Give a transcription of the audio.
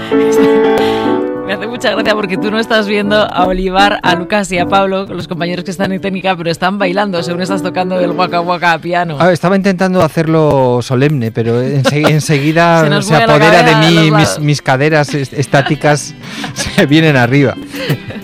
Me hace mucha gracia porque tú no estás viendo a Olivar, a Lucas y a Pablo, los compañeros que están en técnica, pero están bailando según estás tocando el Waka Waka a piano. Estaba intentando hacerlo solemne, pero enseguida se mueve la apodera de cadera, mí, mis caderas estáticas se vienen arriba.